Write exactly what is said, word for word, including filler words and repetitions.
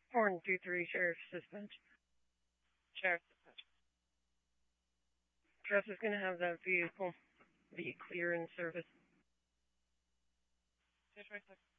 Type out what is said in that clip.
Horn two three, Sheriff Dispatch. Sheriff Dispatch. Trust is going to have that vehicle be clear in service. Just right there.